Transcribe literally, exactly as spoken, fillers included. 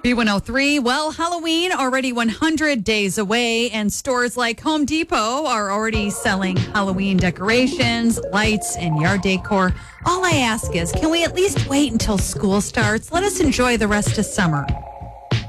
B one oh three, well, Halloween already one hundred days away, and stores like Home Depot are already selling Halloween decorations, lights, and yard decor. All I ask is, can we at least wait until school starts? Let us enjoy the rest of summer.